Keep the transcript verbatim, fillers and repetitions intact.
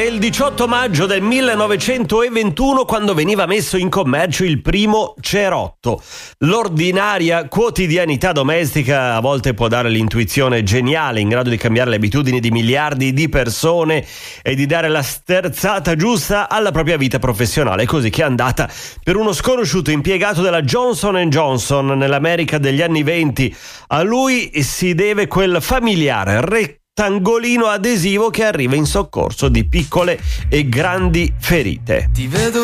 il diciotto maggio del millenovecentoventuno, quando veniva messo in commercio il primo cerotto. L'ordinaria quotidianità domestica a volte può dare l'intuizione geniale in grado di cambiare le abitudini di miliardi di persone e di dare la sterzata giusta alla propria vita professionale, così che è andata per uno sconosciuto impiegato della Johnson and Johnson nell'America degli anni venti. A lui si deve quel familiare rettangolino adesivo che arriva in soccorso di piccole e grandi ferite. Ti vedo